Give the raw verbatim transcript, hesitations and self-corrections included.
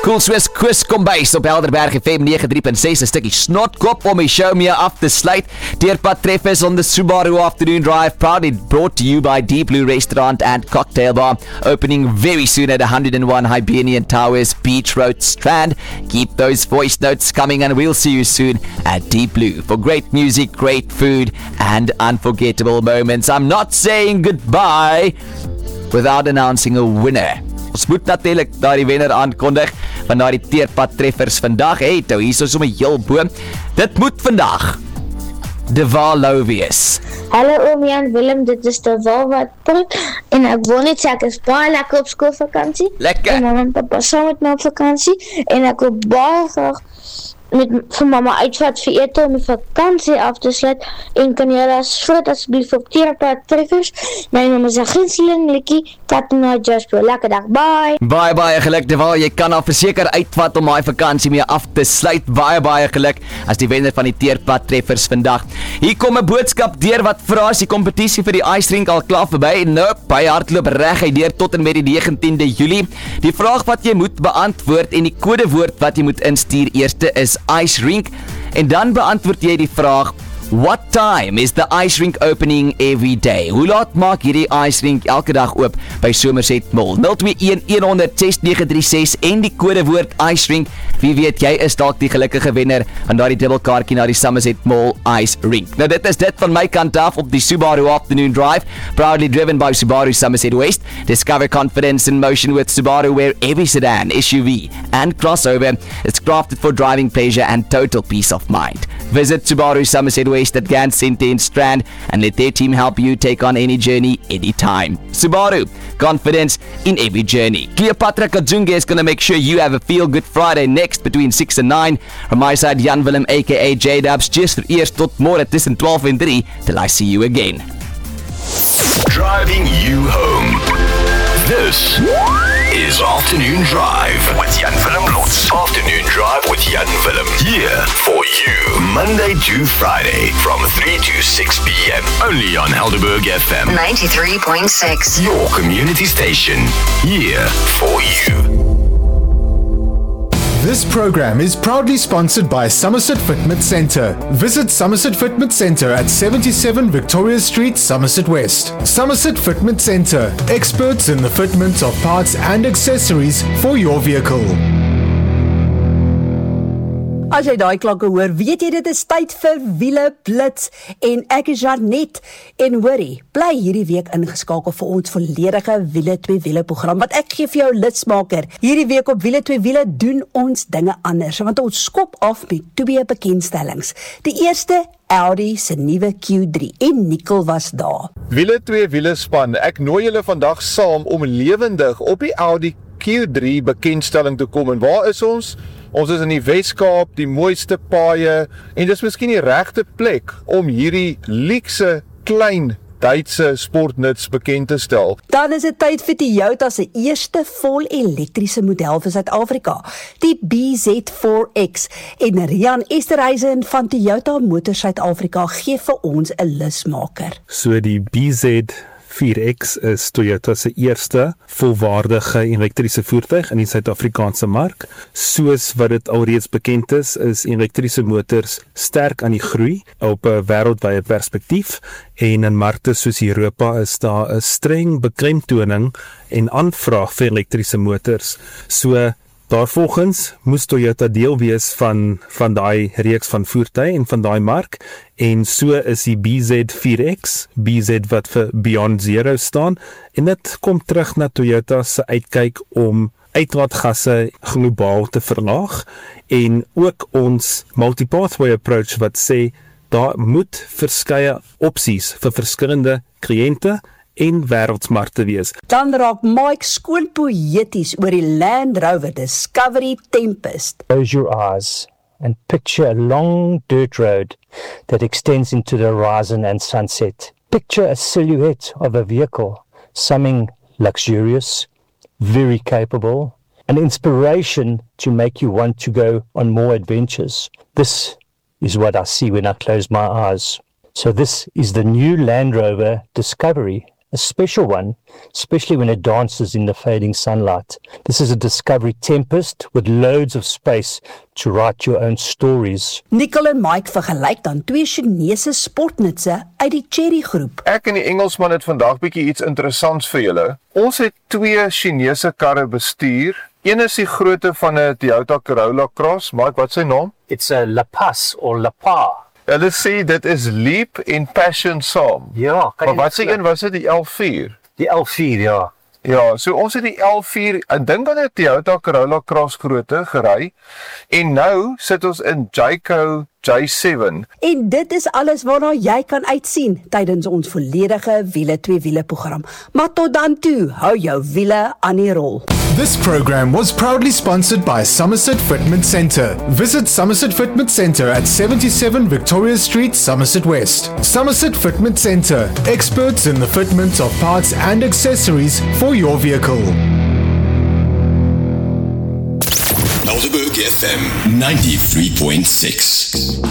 Cool soos Chris Kombuis op Helderberg F M nege drie punt ses, 'n stukkie snotkop om die show mee af te sluit. Deurpad treffers on the Subaru Afternoon Drive, proudly brought to you by Deep Blue Restaurant and Cocktail Bar, opening very soon at one hundred and one Hibernian Towers, Beach Road, Strand. Keep those voice notes coming and we'll see you soon at Deep Blue for great music, great food and unforgettable moments. I'm not saying goodbye without announcing a winner. Ons moet natuurlik daai wenner aankondig van daai teerpad treffers vandag. Hey, toe hier is ons om 'n heel boom. Dit moet vandag De Waal Lou wees. Hallo oom Jan Willem, dit is De Waal wat praat en ek wil net sê ek is baie lekker op skoolvakansie. Lekker. En mamma en pappa saam met my op vakansie en ek wil baie graag met vir mamma uitvat vir ete om die vakansie af te sluit en kan jy asseblief asseblief op teerpad treffers. My mamma se gunsteling liedjie Katina Jasper. Lekker dag, bye. Baie baie geluk De Waal, jy kan al verseker uitvat om daai vakansie mee af te sluit. Baie baie geluk as die wenner van die teerpad treffers vandag. Hier kom 'n boodskap deur wat vra as die kompetisie vir die ice rink al klaar verby. Nope, baie hardloop reguit deur tot en met die negentiende Julie. Die vraag wat jy moet beantwoord en die kodewoord wat jy moet instuur eerste is ice rink en dan beantwoord jy die vraag: what time is the ice rink opening every day? Hoe laat maak hierdie ice rink elke dag oop by Somerset Mall? nul twee een een honderd ses nege drie ses en die kodewoord ice rink. Wie weet, jy is dalk die gelukkige wenner van daardie dubbelkaartjie na die Somerset Mall ice rink. Nou dit is dit van my kant af op die Subaru Afternoon Drive, proudly driven by Subaru Somerset West. Discover confidence in motion with Subaru, where every sedan, S U V and crossover is crafted for driving pleasure and total peace of mind. Visit Subaru Somerset West at Gant Centre in Strand and let their team help you take on any journey, anytime. Subaru, confidence in every journey. Cleopatra Kadzunge is going to make sure you have a feel-good Friday next between six and nine. From my side, Jan Willem aka J-Dubs, just vir eers tot môre tussen twaalf en drie, till I see you again. Driving you home. This is Afternoon Drive with Jan Willem Lotz. Afternoon Drive with Jan Willem. Here for you, Monday to Friday from three to six p.m. Only on Helderberg F M ninety-three point six. Your community station. Here for you. This program is proudly sponsored by Somerset Fitment Centre. Visit Somerset Fitment Centre at seventy-seven Victoria Street, Somerset West. Somerset Fitment Centre, experts in the fitment of parts and accessories for your vehicle. As jy daai klanke hoor, weet jy dit is tyd vir Wiele Blitz en ek is Janet en hoorie, bly hierdie week ingeskakel vir ons volledige Wiele twee Wiele program, wat ek gee vir jou litsmaker. Hierdie week op Wiele twee Wiele doen ons dinge anders, want ons skop af met twee bekendstellings. Die eerste, Audi se nuwe Q drie en Nicole was daar. Wiele twee Wiele span, ek nooi julle vandag saam om lewendig op die Audi Q drie bekendstelling te kom. En waar is ons? Ons is in die Weskaap, die mooiste paaie, en dis miskien die regte plek om hierdie luukse klein Duitse sportnuts bekend te stel. Dan is dit tyd vir Toyota se eerste vol elektriese model vir Suid-Afrika, die B Z four X. En Rian Esterhuizen van Toyota Motors Suid-Afrika gee vir ons 'n lusmaker. So die B Z four X is Toyota se eerste volwaardige elektriese voertuig in die Suid-Afrikaanse mark. Soos wat dit alreeds bekend is, is elektriese motors sterk aan die groei op 'n wêreldwye perspektief en in markte soos Europa is daar 'n streng beklemtoning en aanvraag vir elektriese motors. So daarvolgens moes Toyota deel wees van van daai reeks van voertuie en van daai mark, en so is die B Z four X, B Z wat vir Beyond Zero staan, en dit kom terug na Toyota se uitkyk om uitlaatgasse globaal te verlaag, en ook ons multipathway approach wat sê daar moet verskeie opsies vir verskillende kliënte en wêreldsmarkte wees. Dan raak Mike skoon poëties oor die Land Rover Discovery Tempest. Close your eyes and picture a long dirt road that extends into the horizon and sunset. Picture a silhouette of a vehicle, something luxurious, very capable, an inspiration to make you want to go on more adventures. This is what I see when I close my eyes. So this is the new Land Rover Discovery. a special one, especially when it dances in the fading sunlight. This is a Discovery Tempest with loads of space to write your own stories. Nicole en Mike vergelyk dan twee Chinese sportnutse uit die Cherry groep. Ek en die Engelsman het vandag bietjie iets interessants vir julle. Ons het twee Chinese karre bestuur. Een is die grootte van 'n Toyota Corolla Cross. Mike, wat is sy naam? It's a La Paz or La Pa. Hulle sê dit is Leap en Passion saam. Ja, kan maar wat sê een was dit die L vier? Die L vier, ja. Ja, so ons het die L vier, ek dink aan 'n Toyota Corolla Cross grootte gery en nou sit ons in Jayco J seven. En dit is alles waarna jy kan uitsien tydens ons volledige wiele twee wiele program. Maar tot dan toe, hou jou wiele aan die rol. This program was proudly sponsored by Somerset Fitment Centre. Visit Somerset Fitment Centre at seventy-seven Victoria Street, Somerset West. Somerset Fitment Centre, experts in the fitment of parts and accessories for your vehicle. Elderberg F M ninety-three point six.